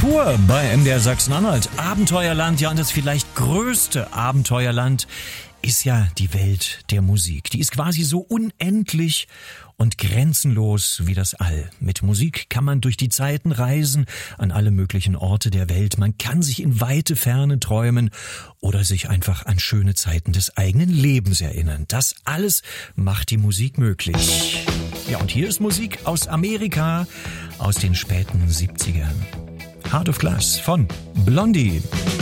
Kultur bei MDR Sachsen-Anhalt. Abenteuerland, ja, und das vielleicht größte Abenteuerland ist ja die Welt der Musik. Die ist quasi so unendlich und grenzenlos wie das All. Mit Musik kann man durch die Zeiten reisen, an alle möglichen Orte der Welt. Man kann sich in weite Ferne träumen oder sich einfach an schöne Zeiten des eigenen Lebens erinnern. Das alles macht die Musik möglich. Ja, und hier ist Musik aus Amerika aus den späten 70ern. Heart of Glass von Blondie.